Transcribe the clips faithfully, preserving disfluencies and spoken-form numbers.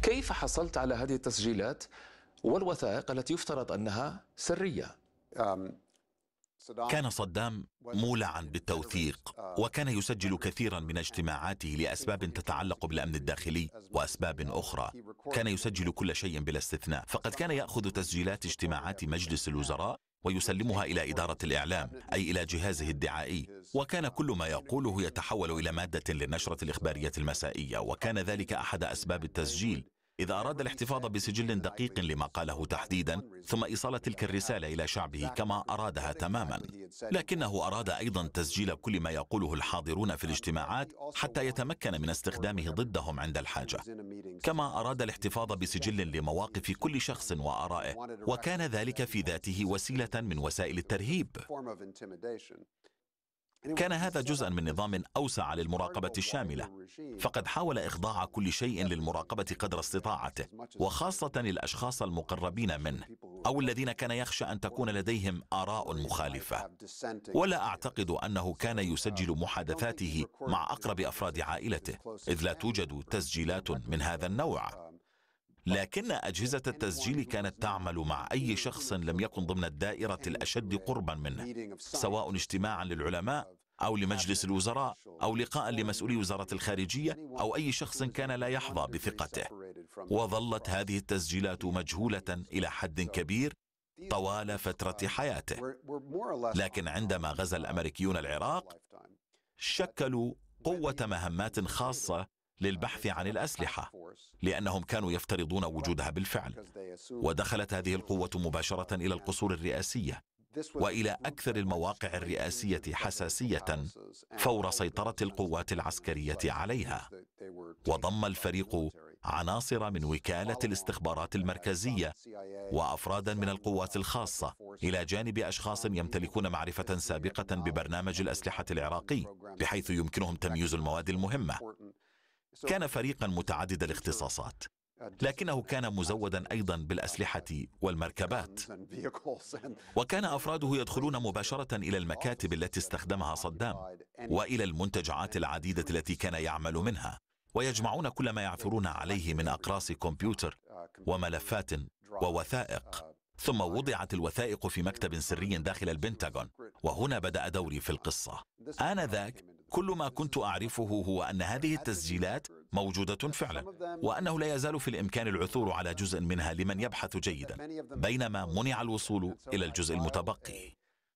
كيف حصلت على هذه التسجيلات والوثائق التي يفترض أنها سرية؟ كان صدام مولعا بالتوثيق، وكان يسجل كثيرا من اجتماعاته لأسباب تتعلق بالأمن الداخلي وأسباب أخرى. كان يسجل كل شيء بلا استثناء، فقد كان يأخذ تسجيلات اجتماعات مجلس الوزراء ويسلمها إلى إدارة الإعلام، أي إلى جهازه الدعائي، وكان كل ما يقوله يتحول إلى مادة للنشرة الإخبارية المسائية، وكان ذلك أحد أسباب التسجيل. إذا أراد الاحتفاظ بسجل دقيق لما قاله تحديدا، ثم إيصال تلك الرسالة إلى شعبه كما أرادها تماما، لكنه أراد أيضا تسجيل كل ما يقوله الحاضرون في الاجتماعات حتى يتمكن من استخدامه ضدهم عند الحاجة، كما أراد الاحتفاظ بسجل لمواقف كل شخص وآرائه، وكان ذلك في ذاته وسيلة من وسائل الترهيب. كان هذا جزءا من نظام أوسع للمراقبة الشاملة، فقد حاول إخضاع كل شيء للمراقبة قدر استطاعته، وخاصة الأشخاص المقربين منه أو الذين كان يخشى أن تكون لديهم آراء مخالفة. ولا أعتقد أنه كان يسجل محادثاته مع أقرب أفراد عائلته، إذ لا توجد تسجيلات من هذا النوع، لكن أجهزة التسجيل كانت تعمل مع أي شخص لم يكن ضمن الدائرة الأشد قربا منه، سواء اجتماعا للعلماء أو لمجلس الوزراء أو لقاء لمسؤولي وزارة الخارجية أو أي شخص كان لا يحظى بثقته. وظلت هذه التسجيلات مجهولة إلى حد كبير طوال فترة حياته، لكن عندما غزا الأمريكيون العراق شكلوا قوة مهمات خاصة للبحث عن الأسلحة، لأنهم كانوا يفترضون وجودها بالفعل، ودخلت هذه القوة مباشرة إلى القصور الرئاسية وإلى أكثر المواقع الرئاسية حساسية فور سيطرة القوات العسكرية عليها. وضم الفريق عناصر من وكالة الاستخبارات المركزية وأفرادا من القوات الخاصة، إلى جانب أشخاص يمتلكون معرفة سابقة ببرنامج الأسلحة العراقي بحيث يمكنهم تمييز المواد المهمة. كان فريقا متعدد الاختصاصات، لكنه كان مزودا أيضا بالأسلحة والمركبات، وكان أفراده يدخلون مباشرة إلى المكاتب التي استخدمها صدام وإلى المنتجعات العديدة التي كان يعمل منها، ويجمعون كل ما يعثرون عليه من أقراص كمبيوتر وملفات ووثائق. ثم وضعت الوثائق في مكتب سري داخل البنتاغون، وهنا بدأ دوري في القصة. آنذاك كل ما كنت أعرفه هو أن هذه التسجيلات موجودة فعلا، وأنه لا يزال في الإمكان العثور على جزء منها لمن يبحث جيدا، بينما منع الوصول إلى الجزء المتبقي.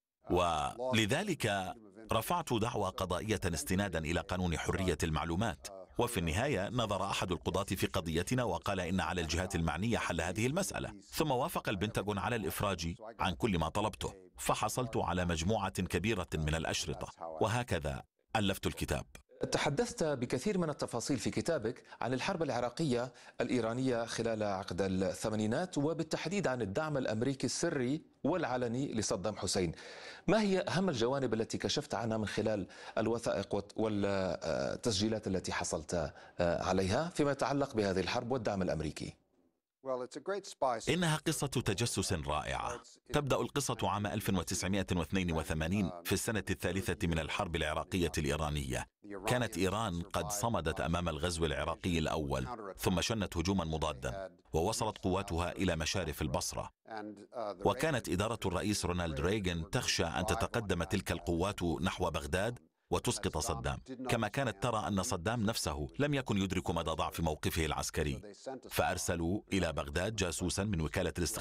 ولذلك رفعت دعوى قضائية استنادا إلى قانون حرية المعلومات، وفي النهاية نظر أحد القضاة في قضيتنا وقال إن على الجهات المعنية حل هذه المسألة، ثم وافق البنتاغون على الإفراج عن كل ما طلبته، فحصلت على مجموعة كبيرة من الأشرطة، وهكذا ألفت الكتاب. تحدثت بكثير من التفاصيل في كتابك عن الحرب العراقية الإيرانية خلال عقد الثمانينات، وبالتحديد عن الدعم الأمريكي السري والعلني لصدام حسين. ما هي أهم الجوانب التي كشفت عنها من خلال الوثائق والتسجيلات التي حصلت عليها فيما يتعلق بهذه الحرب والدعم الأمريكي؟ إنها قصة تجسس رائعة. تبدأ القصة عام ألف وتسعمائة واثنين وثمانين في السنة الثالثة من الحرب العراقية الإيرانية. كانت إيران قد صمدت أمام الغزو العراقي الأول، ثم شنت هجوما مضادا، ووصلت قواتها إلى مشارف البصرة. وكانت إدارة الرئيس رونالد ريغان تخشى أن تتقدم تلك القوات نحو بغداد وتسقط صدام، كما كانت ترى أن صدام نفسه لم يكن يدرك مدى ضعف موقفه العسكري، فأرسلوا إلى بغداد جاسوسا من وكالة الاستخبارات